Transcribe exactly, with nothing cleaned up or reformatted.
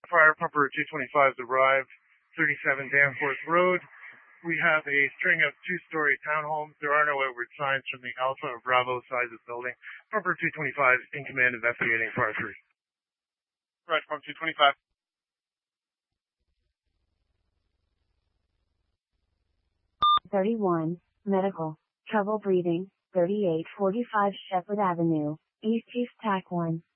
Fire Pumper two twenty-five has arrived, thirty-seven Danforth Road. We have a string of two-story townhomes. There are no outward signs from the Alpha or Bravo size of building. Pumper two twenty-five in command investigating Fire three. Roger, Pumper two twenty-five. thirty-one, medical, trouble breathing, thirty-eight forty-five Shepherd Avenue, East East Tac one.